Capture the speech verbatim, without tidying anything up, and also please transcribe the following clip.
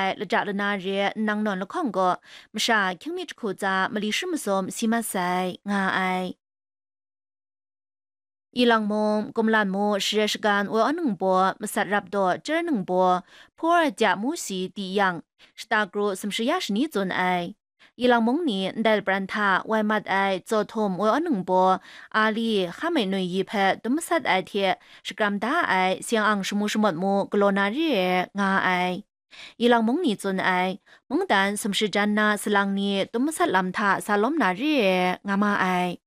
ละจักละนาเรียนางนอนละข้องก็มชาคิงมิจคูจามลิชุมสมซิมาไซงาไออีหลังมงกมลานโมเชรชการวอนึงบัวมสัดรับดอเจอหนึ่งบัวพัวจามูสีตียังสตากรูสมชยาชนีจนไออีหลังมงนี้ได้ปรันทาไวมัดไอโจทมวอนึงบัวอาลีข้าไม่หน่วยยีเพดมสัดไอเทียสกรัมดาไอเสียงอังชมูชมดมูกโลนารีงาไออีหลังมงนี้จนไอมงดันสมชจันนาสลังนี้ตุมสัดลำทาสาลมนารีงามาไอ